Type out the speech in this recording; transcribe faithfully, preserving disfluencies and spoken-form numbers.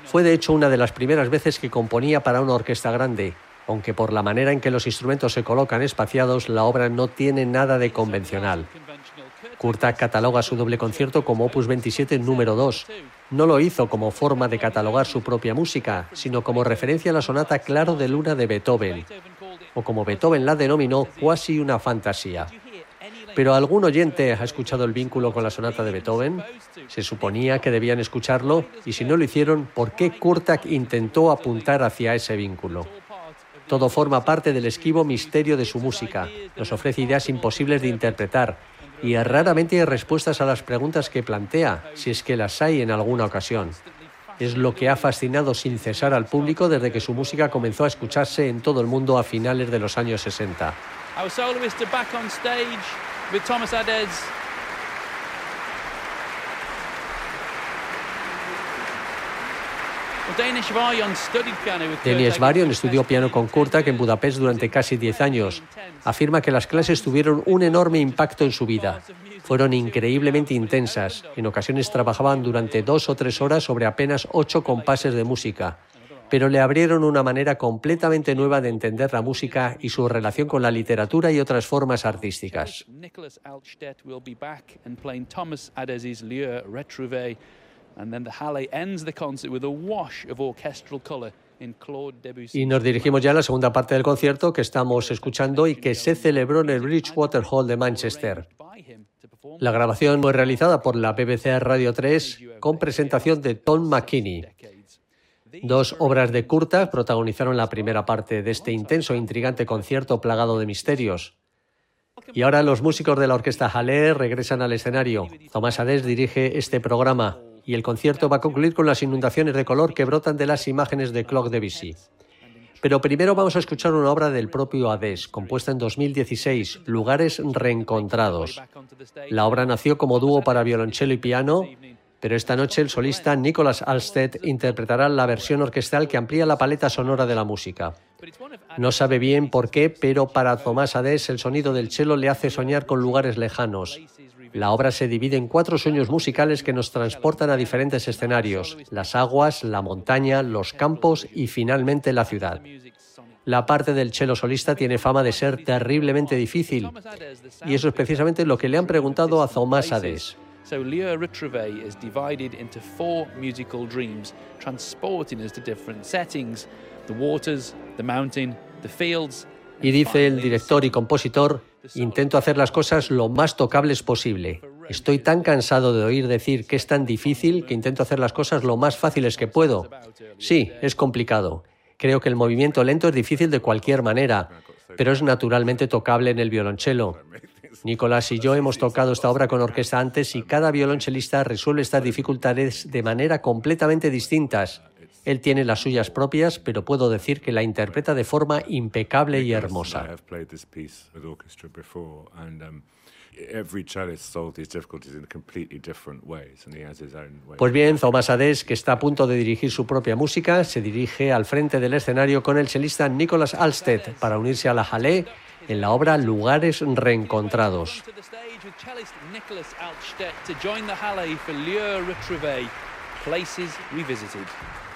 Fue de hecho una de las primeras veces que componía para una orquesta grande, aunque por la manera en que los instrumentos se colocan espaciados, la obra no tiene nada de convencional. Kurtág cataloga su doble concierto como opus veintisiete número dos. No lo hizo como forma de catalogar su propia música, sino como referencia a la sonata Claro de Luna de Beethoven, o como Beethoven la denominó, cuasi una fantasía. ¿Pero algún oyente ha escuchado el vínculo con la sonata de Beethoven? Se suponía que debían escucharlo, y si no lo hicieron, ¿por qué Kurtág intentó apuntar hacia ese vínculo? Todo forma parte del esquivo misterio de su música. Nos ofrece ideas imposibles de interpretar, y raramente hay respuestas a las preguntas que plantea, si es que las hay en alguna ocasión. Es lo que ha fascinado sin cesar al público desde que su música comenzó a escucharse en todo el mundo a finales de los años sesenta. Our soloists are back on stage with Thomas Adès. Denis Varion estudió piano con Kurtág en Budapest durante casi diez años. Afirma que las clases tuvieron un enorme impacto en su vida. Fueron increíblemente intensas. En ocasiones trabajaban durante dos o tres horas sobre apenas ocho compases de música. Pero le abrieron una manera completamente nueva de entender la música y su relación con la literatura y otras formas artísticas. Y nos dirigimos ya a la segunda parte del concierto que estamos escuchando y que se celebró en el Bridgewater Hall de Manchester. La grabación fue realizada por la B B C Radio tres con presentación de Tom McKinney. Dos obras de Kurtág protagonizaron la primera parte de este intenso e intrigante concierto plagado de misterios. Y ahora los músicos de la orquesta Halle regresan al escenario. Thomas Adès dirige este programa y el concierto va a concluir con las inundaciones de color que brotan de las imágenes de Claude Debussy. Pero primero vamos a escuchar una obra del propio Adès, compuesta en dos mil dieciséis, Lugares reencontrados. La obra nació como dúo para violonchelo y piano, pero esta noche el solista Nicolas Halstead interpretará la versión orquestal que amplía la paleta sonora de la música. No sabe bien por qué, pero para Thomas Adès el sonido del cello le hace soñar con lugares lejanos. La obra se divide en cuatro sueños musicales que nos transportan a diferentes escenarios: las aguas, la montaña, los campos y finalmente la ciudad. La parte del cello solista tiene fama de ser terriblemente difícil, y eso es precisamente lo que le han preguntado a Thomas Adès. So Lure Retrouvé is divided into four musical dreams, transporting us to different settings: the waters, the mountain, the fields. Y dice el director y compositor: intento hacer las cosas lo más tocables posible. Estoy tan cansado de oír decir que es tan difícil que intento hacer las cosas lo más fáciles que puedo. Sí, es complicado. Creo que el movimiento lento es difícil de cualquier manera, pero es naturalmente tocable en el violonchelo. Nicolás y yo hemos tocado esta obra con orquesta antes y cada violonchelista resuelve estas dificultades de manera completamente distintas. Él tiene las suyas propias, pero puedo decir que la interpreta de forma impecable y hermosa. Pues bien, Thomas Adès, que está a punto de dirigir su propia música, se dirige al frente del escenario con el chelista Nicolas Halstead para unirse a la Halle en la obra Lugares reencontrados. Places Revisited.